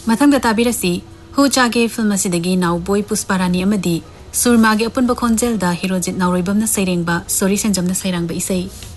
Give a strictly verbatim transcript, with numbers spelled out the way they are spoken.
मथंग ताबीरसी who चागे film असिदगी नाउबोय Pushparani अमदी सुरमागे अपुनब खोंजेल दा हीरोजित नाउरोइबमना सैरेंगबा sorry सेंजमना सैरांगबा इसै